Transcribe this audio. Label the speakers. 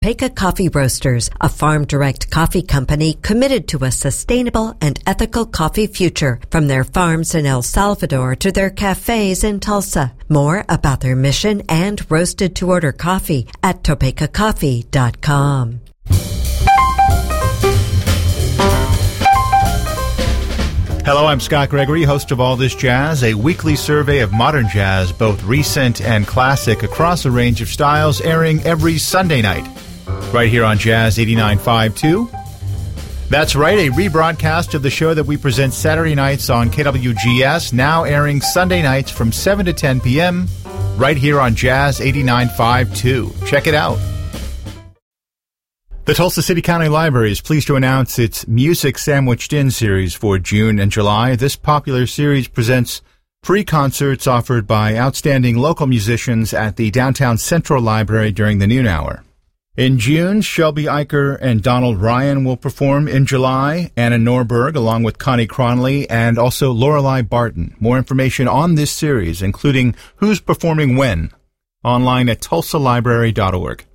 Speaker 1: Topeka Coffee Roasters, a farm-direct coffee company committed to a sustainable and ethical coffee future, from their farms in El Salvador to their cafes in Tulsa. More about their mission and roasted-to-order coffee at topekacoffee.com.
Speaker 2: Hello, I'm Scott Gregory, host of All This Jazz, a weekly survey of modern jazz, both recent and classic, across a range of styles, airing every Sunday night, right here on Jazz 89.5 That's right, a rebroadcast of the show that we present Saturday nights on KWGS, now airing Sunday nights from 7 to 10 p.m., right here on Jazz 89.5 Check it out. The Tulsa City County Library is pleased to announce its Music Sandwiched In series for June and July. This popular series presents free concerts offered by outstanding local musicians at the Downtown Central Library during the noon hour. In June, Shelby Eicher and Donald Ryan will perform. In July, Anna Norberg along with Connie Cronley and also Lorelei Barton. More information on this series, including who's performing when, online at tulsalibrary.org.